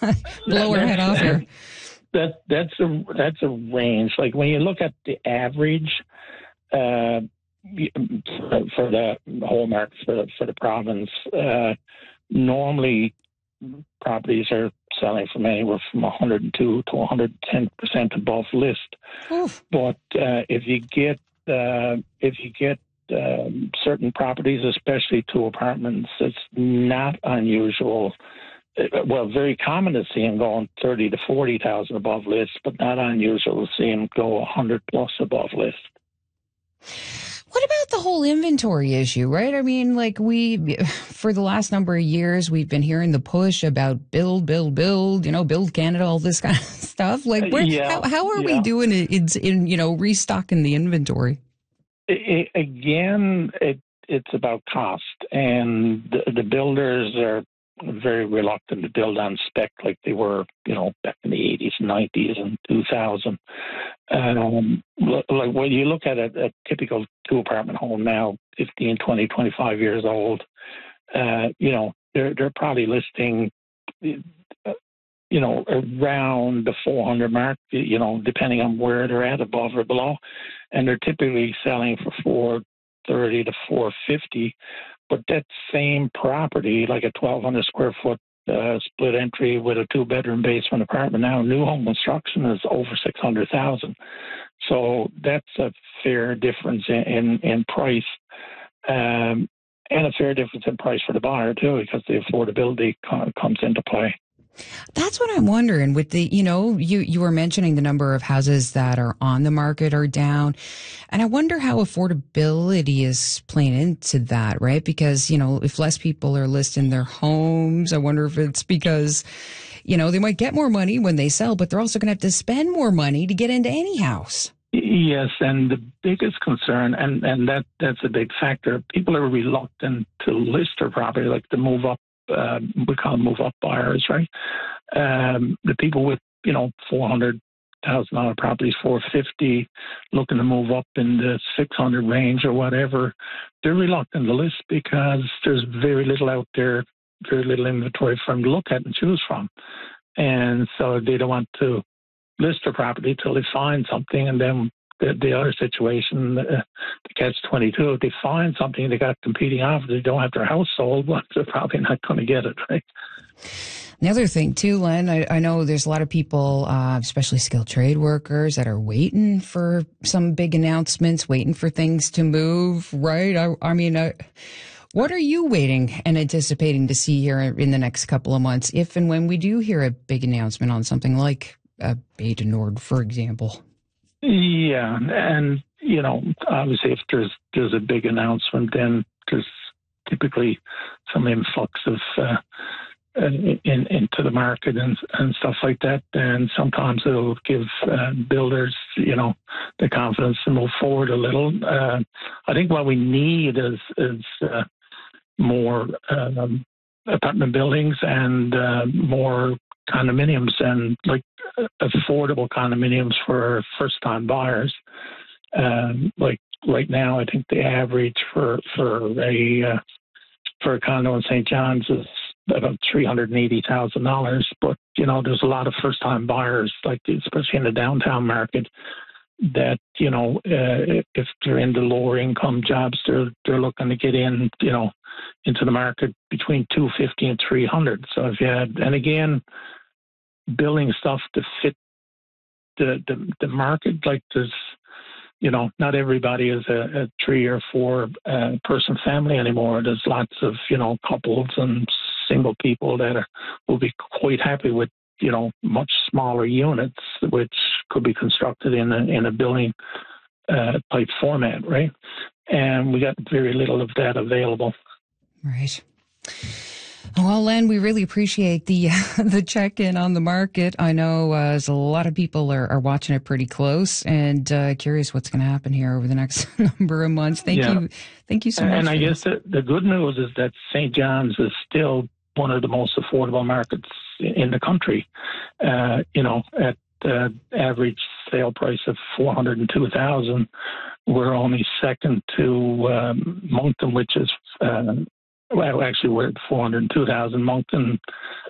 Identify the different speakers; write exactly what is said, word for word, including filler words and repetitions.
Speaker 1: blow our head off here.
Speaker 2: That that's a that's a range. Like when you look at the average uh, for, for the whole market for the, for the province, uh, normally properties are selling from anywhere from one hundred two to one hundred ten percent above list. Oof. But uh, if you get uh, if you get um, certain properties, especially two apartments, it's not unusual. Well, very common to see them going thirty to forty thousand above list, but not unusual to see them go a hundred plus above list.
Speaker 1: What about the whole inventory issue, right? I mean, like we, for the last number of years, we've been hearing the push about build, build, build, you know, build Canada, all this kind of stuff. Like, where,
Speaker 2: yeah,
Speaker 1: how, how are
Speaker 2: yeah.
Speaker 1: we doing it in, in, you know, restocking the inventory?
Speaker 2: It, it, again, it, it's about cost, and the, the builders are very reluctant to build on spec like they were, you know, back in the eighties, nineties, and two thousand. Um, like when you look at a, a typical two-apartment home now, fifteen, twenty, twenty-five years old, uh, you know, they're they're probably listing, uh, you know, around the four hundred mark, you know, depending on where they're at, above or below, and they're typically selling for four thirty to four fifty. But that same property, like a twelve hundred square foot uh, split entry with a two bedroom basement apartment, now new home construction is over six hundred thousand. So that's a fair difference in in, in price, um, and a fair difference in price for the buyer too, because the affordability co- comes into play.
Speaker 1: That's what I'm wondering with the, you know, you, you were mentioning the number of houses that are on the market are down. And I wonder how affordability is playing into that, right? Because, you know, if less people are listing their homes, I wonder if it's because, you know, they might get more money when they sell, but they're also going to have to spend more money to get into any house.
Speaker 2: Yes, and the biggest concern, and, and that that's a big factor, people are reluctant to list their property, like to move up. Uh, we call them move-up buyers, right? Um, the people with, you know, four hundred thousand dollars properties, four fifty, looking to move up in the six hundred range or whatever, they're reluctant to list because there's very little out there, very little inventory for them to look at and choose from. And so they don't want to list their property till they find something, and then The, the other situation, uh, the catch twenty-two, if they find something, they got competing offers, they don't have their house sold, well, they're probably not going to get it, right?
Speaker 1: The other thing, too, Len, I, I know there's a lot of people, uh, especially skilled trade workers, that are waiting for some big announcements, waiting for things to move, right? I, I mean, uh, what are you waiting and anticipating to see here in the next couple of months, if and when we do hear a big announcement on something like uh, Bay du Nord, for example?
Speaker 2: Yeah, and, you know, obviously if there's there's a big announcement, then there's typically some influx of uh, in, into the market and, and stuff like that, and sometimes it'll give uh, builders, you know, the confidence to move forward a little. Uh, I think what we need is, is uh, more um, apartment buildings and uh, more condominiums, and like affordable condominiums for first-time buyers. Um, like right now, I think the average for for a uh, for a condo in Saint John's is about three hundred and eighty thousand dollars. But you know, there's a lot of first-time buyers, like especially in the downtown market, that you know, uh, if they're into lower income jobs, they're they're looking to get in, you know, into the market between two fifty and three hundred. So if you had, and again, building stuff to fit the, the, the market, like there's, you know, not everybody is a, a three or four uh, person family anymore. There's lots of, you know, couples and single people that are, will be quite happy with, you know, much smaller units, which could be constructed in a, in a building uh, type format, right? And we got very little of that available.
Speaker 1: Right. Well, Len, we really appreciate the the check-in on the market. I know uh, a lot of people are, are watching it pretty close and uh, curious what's going to happen here over the next number of months. Thank yeah. you. Thank you so much.
Speaker 2: And I guess the, the good news is that Saint John's is still one of the most affordable markets in the country. Uh, you know, at the average sale price of four hundred two thousand dollars, we're only second to um, Moncton, which is uh, well, actually, we're at four hundred two thousand. Moncton